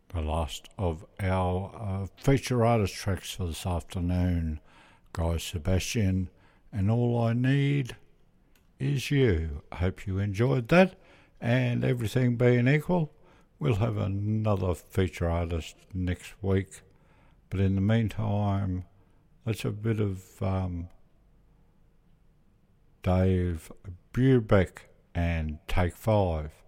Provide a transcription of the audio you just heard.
The last of our feature artist tracks for this afternoon, Guy Sebastian, and All I Need Is You. I hope you enjoyed that, and everything being equal, we'll have another feature artist next week. But in the meantime, that's a bit of Dave Brubeck and Take 5.